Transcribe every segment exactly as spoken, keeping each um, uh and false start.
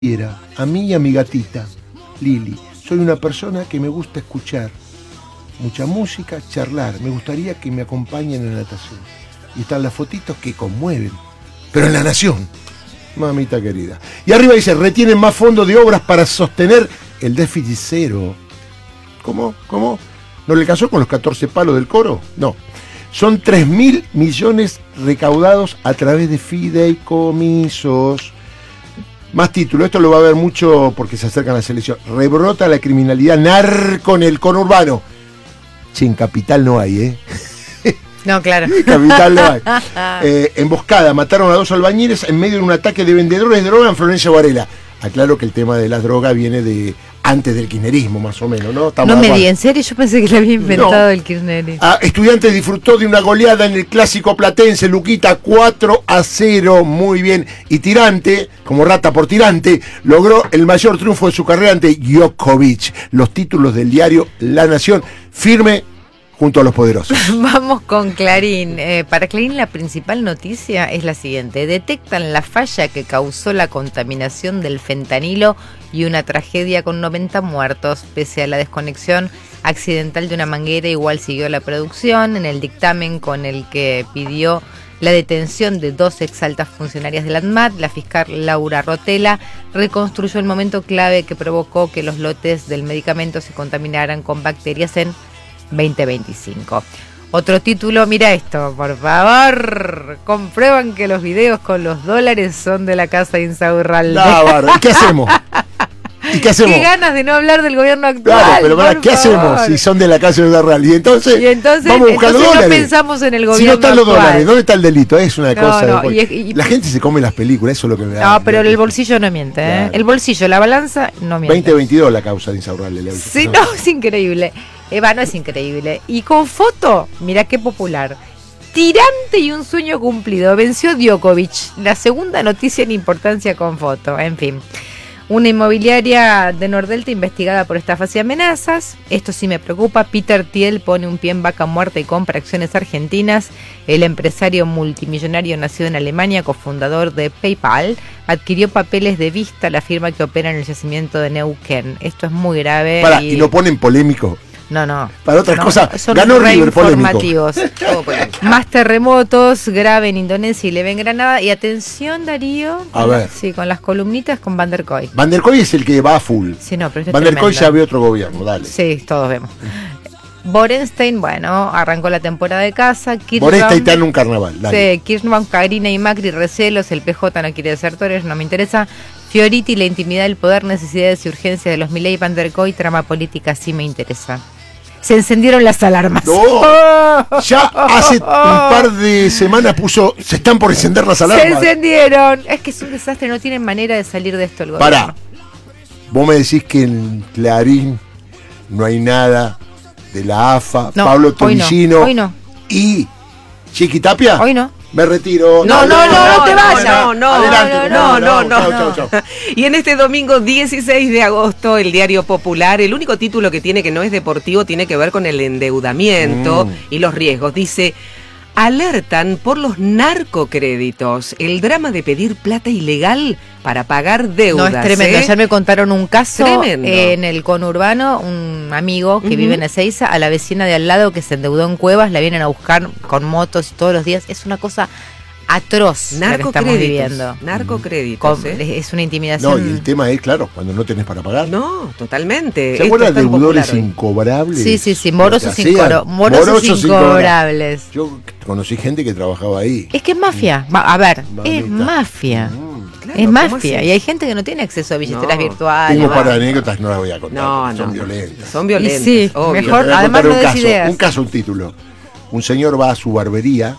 A mí y a mi gatita, Lili. Soy una persona que me gusta escuchar mucha música, charlar. Me gustaría que me acompañen en la natación. Y están las fotitos que conmueven. Pero en La Nación, mamita querida. Y arriba dice, retienen más fondos de obras para sostener el déficit cero. ¿Cómo? ¿Cómo? ¿No le casó con los catorce palos del coro? No. Son tres mil millones recaudados a través de fideicomisos. Más título, esto lo va a ver mucho porque se acercan las elecciones. Rebrota la criminalidad narco en el conurbano. Che, en Capital no hay, ¿eh? No, claro. En Capital no hay. Eh, emboscada, mataron a dos albañiles en medio de un ataque de vendedores de droga en Florencia Varela. Aclaro que el tema de las drogas viene de antes del kirchnerismo, más o menos, ¿no? Estamos no me di, ¿en serio? Yo pensé que le había inventado no. el kirchnerismo. Ah, Estudiantes disfrutó de una goleada en el clásico platense, Luquita, cuatro a cero, muy bien. Y Tirante, como rata por Tirante, logró el mayor triunfo de su carrera ante Djokovic. Los títulos del diario La Nación, firme junto a los poderosos. Vamos con Clarín. Eh, para Clarín la principal noticia es la siguiente. Detectan la falla que causó la contaminación del fentanilo y una tragedia con noventa muertos. Pese a la desconexión accidental de una manguera, igual siguió la producción. En el dictamen con el que pidió la detención de dos exaltas funcionarias del ANMAT, la fiscal Laura Rotela reconstruyó el momento clave que provocó que los lotes del medicamento se contaminaran con bacterias en veinte veinticinco. Otro título, mira esto, por favor. Comprueban que los videos con los dólares son de la casa de Insaurralde. No, ¿y qué hacemos? ¿Y qué hacemos? Qué ganas de no hablar del gobierno actual. Claro, pero para, ¿qué favor? hacemos si son de la casa de Insaurralde? Y entonces, y entonces vamos a buscar entonces los dólares. No pensamos en el gobierno. Si no están los actual. dólares, ¿dónde está el delito? Es una no, cosa. No, y, y, la gente se come las películas, eso es lo que me da. No, pero el bolsillo no miente, ¿eh? Claro. El bolsillo, la balanza, no miente. veinte veintidós la causa de Insaurralde. Sí, no, es increíble. Eva, no es increíble. Y con foto, mira qué popular. Tirante y un sueño cumplido. Venció Djokovic. La segunda noticia en importancia con foto. En fin. Una inmobiliaria de Nordelta investigada por estafas y amenazas. Esto sí me preocupa. Peter Thiel pone un pie en vaca muerta y compra acciones argentinas. El empresario multimillonario nacido en Alemania, cofundador de PayPal, adquirió papeles de Vista, la firma que opera en el yacimiento de Neuquén. Esto es muy grave. Para, y... y lo ponen polémico. No, no. Para otras no, cosas, son ganó River informativos. Más terremotos, grave en Indonesia y leve en Granada. Y atención, Darío. A ver. Sí, con las columnitas con Van der Koy. Van der Koy es el que va a full. Sí, no, pero Van der Koy ya ve otro gobierno, dale. Sí, todos vemos. Borenstein, bueno, arrancó la temporada de casa. Borenstein está en un carnaval, dale. Sí, Kirchner, Carina y Macri, recelos. El P J no quiere ser Torres, no me interesa. Fioriti, la intimidad del poder, necesidades y urgencias de los Milei y Van der Koy, trama política, sí me interesa. Se encendieron las alarmas. No, ya hace un par de semanas puso, se están por encender las alarmas. Se encendieron. Es que es un desastre, no tienen manera de salir de esto el gobierno. Pará, vos me decís que en Clarín no hay nada de la A F A, no, Pablo Tomisino hoy no, hoy no. y Chiqui Tapia. Hoy no. Me retiro. No, no, no, no, no te vayas. No, no, Adelante, no, no, no, no, no. Chau, chau. Y en este domingo dieciséis de agosto, el Diario Popular, el único título que tiene que no es deportivo, tiene que ver con el endeudamiento mm. y los riesgos. Dice, alertan por los narcocréditos, el drama de pedir plata ilegal para pagar deudas. No, es tremendo. ¿eh? Ayer me contaron un caso Tremendo. en el conurbano, un amigo que uh-huh. vive en Ezeiza, a la vecina de al lado que se endeudó en Cuevas, la vienen a buscar con motos todos los días. Es una cosa atroz la que estamos viviendo. Narcocréditos. Con, ¿eh? Es una intimidación. No, y el tema es, claro, cuando no tenés para pagar. No, totalmente. ¿Se acuerdan de deudores incobrables? Sí, sí, sí, morosos, incobro, morosos, morosos incobrables. Yo conocí gente que trabajaba ahí. Es que es mafia. A ver, Mamita. es mafia. Mm. Claro, es mafia, y hay gente que no tiene acceso a billeteras no. virtuales. Tengo para anécdotas, no las voy a contar. No, son no. violentas. Son violentas. Y sí, obvio. Mejor, además no des ideas. Un caso, un título. Un señor va a su barbería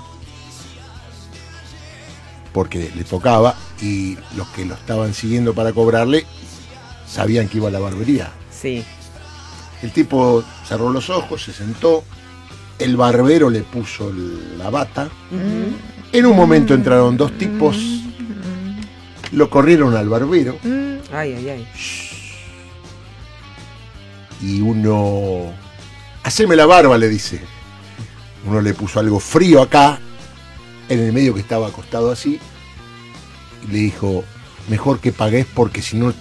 porque le tocaba y los que lo estaban siguiendo para cobrarle sabían que iba a la barbería. Sí. El tipo cerró los ojos, se sentó, el barbero le puso la bata. Uh-huh. En un momento entraron dos tipos. Lo corrieron al barbero. Mm. Ay, ay, ay. Y uno... Haceme la barba, le dice. Uno le puso algo frío acá, en el medio que estaba acostado así, y le dijo, mejor que pagues porque si no